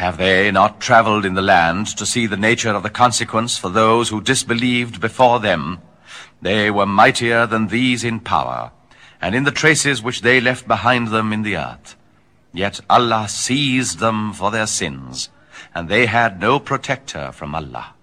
Have they not traveled in the land to see the nature of the consequence for those who disbelieved before them? They were mightier than these in power, and in the traces which they left behind them in the earth. Yet Allah seized them for their sins, and they had no protector from Allah.